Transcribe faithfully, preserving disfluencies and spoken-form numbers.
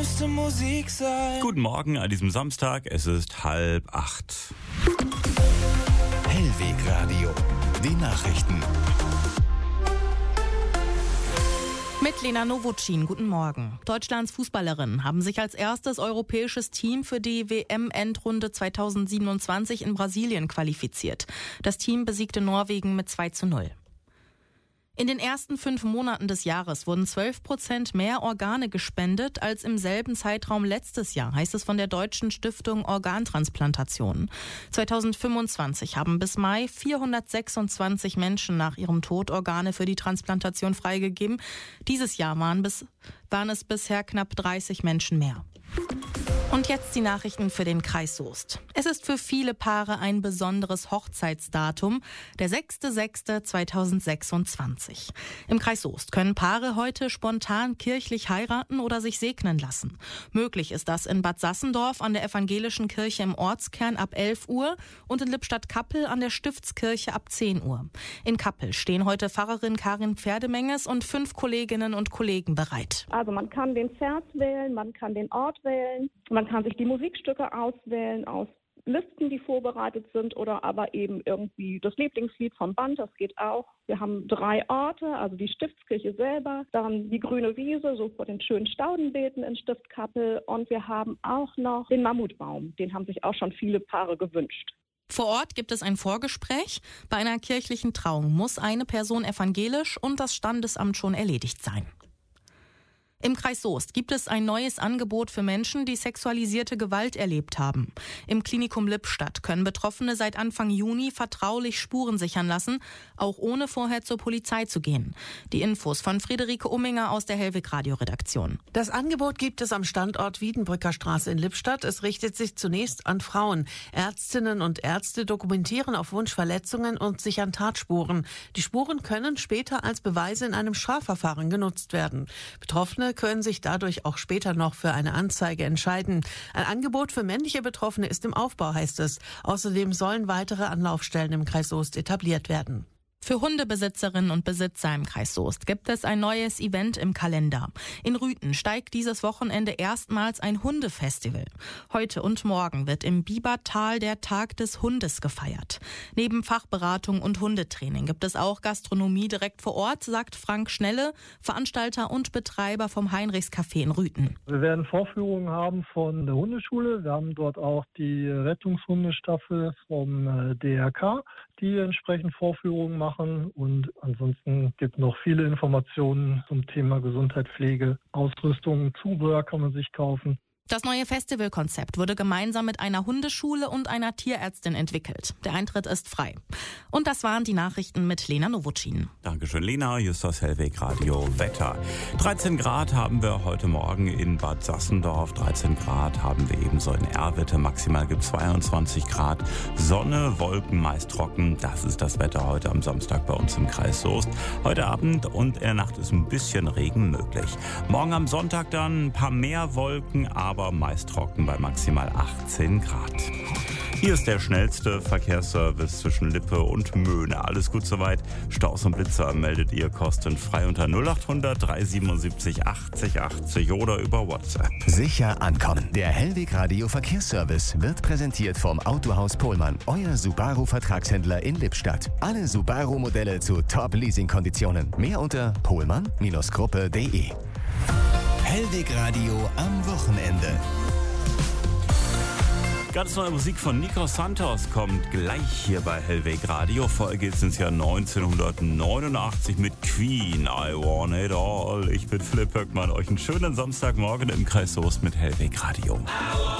müsste Musik sein. Guten Morgen an diesem Samstag, es ist halb acht. Hellweg Radio, die Nachrichten. Mit Lena Nowotschin, guten Morgen. Deutschlands Fußballerinnen haben sich als erstes europäisches Team für die W M-Endrunde zweitausendsiebenundzwanzig in Brasilien qualifiziert. Das Team besiegte Norwegen mit zwei zu null. In den ersten fünf Monaten des Jahres wurden zwölf Prozent mehr Organe gespendet als im selben Zeitraum letztes Jahr, heißt es von der Deutschen Stiftung Organtransplantation. zweitausendfünfundzwanzig haben bis Mai vierhundertsechsundzwanzig Menschen nach ihrem Tod Organe für die Transplantation freigegeben. Dieses Jahr waren, bis, waren es bisher knapp dreißig Menschen mehr. Und jetzt die Nachrichten für den Kreis Soest. Es ist für viele Paare ein besonderes Hochzeitsdatum, der sechster sechster zweitausendsechsundzwanzig. Im Kreis Soest können Paare heute spontan kirchlich heiraten oder sich segnen lassen. Möglich ist das in Bad Sassendorf an der Evangelischen Kirche im Ortskern ab elf Uhr und in Lippstadt-Kappel an der Stiftskirche ab zehn Uhr. In Kappel stehen heute Pfarrerin Karin Pferdemenges und fünf Kolleginnen und Kollegen bereit. Also man kann den Vers wählen, man kann den Ort wählen, man kann sich die Musikstücke auswählen aus Listen, die vorbereitet sind oder aber eben irgendwie das Lieblingslied vom Band, das geht auch. Wir haben drei Orte, also die Stiftskirche selber, dann die grüne Wiese, so vor den schönen Staudenbeeten in Stiftkappel und wir haben auch noch den Mammutbaum, den haben sich auch schon viele Paare gewünscht. Vor Ort gibt es ein Vorgespräch. Bei einer kirchlichen Trauung muss eine Person evangelisch und das Standesamt schon erledigt sein. Im Kreis Soest gibt es ein neues Angebot für Menschen, die sexualisierte Gewalt erlebt haben. Im Klinikum Lippstadt können Betroffene seit Anfang Juni vertraulich Spuren sichern lassen, auch ohne vorher zur Polizei zu gehen. Die Infos von Friederike Umminger aus der Hellweg-Radio-Redaktion. Das Angebot gibt es am Standort Wiedenbrücker Straße in Lippstadt. Es richtet sich zunächst an Frauen. Ärztinnen und Ärzte dokumentieren auf Wunsch Verletzungen und sichern Tatspuren. Die Spuren können später als Beweise in einem Strafverfahren genutzt werden. Betroffene können sich dadurch auch später noch für eine Anzeige entscheiden. Ein Angebot für männliche Betroffene ist im Aufbau, heißt es. Außerdem sollen weitere Anlaufstellen im Kreis Soest etabliert werden. Für Hundebesitzerinnen und Besitzer im Kreis Soest gibt es ein neues Event im Kalender. In Rüthen steigt dieses Wochenende erstmals ein Hundefestival. Heute und morgen wird im Biebertal der Tag des Hundes gefeiert. Neben Fachberatung und Hundetraining gibt es auch Gastronomie direkt vor Ort, sagt Frank Schnelle, Veranstalter und Betreiber vom Heinrichs-Café in Rüthen. Wir werden Vorführungen haben von der Hundeschule. Wir haben dort auch die Rettungshundestaffel vom D R K, die entsprechend Vorführungen machen. Und ansonsten gibt es noch viele Informationen zum Thema Gesundheit, Pflege, Ausrüstung, Zubehör kann man sich kaufen. Das neue Festivalkonzept wurde gemeinsam mit einer Hundeschule und einer Tierärztin entwickelt. Der Eintritt ist frei. Und das waren die Nachrichten mit Lena Nowotschin. Dankeschön, Lena. Hier ist das Hellweg Radio Wetter. dreizehn Grad haben wir heute Morgen in Bad Sassendorf. dreizehn Grad haben wir ebenso in Erwitte. Maximal gibt es zweiundzwanzig Grad. Sonne, Wolken, meist trocken. Das ist das Wetter heute am Samstag bei uns im Kreis Soest. Heute Abend und in der Nacht ist ein bisschen Regen möglich. Morgen am Sonntag dann ein paar mehr Wolken, aber aber meist trocken bei maximal achtzehn Grad. Hier ist der schnellste Verkehrsservice zwischen Lippe und Möhne. Alles gut soweit. Staus und Blitzer meldet ihr kostenfrei unter null acht hundert dreihundertsiebenundsiebzig achtzig achtzig oder über WhatsApp. Sicher ankommen. Der Hellweg Radio Verkehrsservice wird präsentiert vom Autohaus Pohlmann, euer Subaru-Vertragshändler in Lippstadt. Alle Subaru-Modelle zu Top-Leasing-Konditionen. Mehr unter pohlmann Gruppe punkt de. Hellweg Radio am Wochenende. Ganz neue Musik von Nico Santos kommt gleich hier bei Hellweg Radio. Vorher geht es ins Jahr neunzehnhundertneunundachtzig mit Queen. I want it all. Ich bin Philipp Höckmann. Euch einen schönen Samstagmorgen im Kreis Soest mit Hellweg Radio.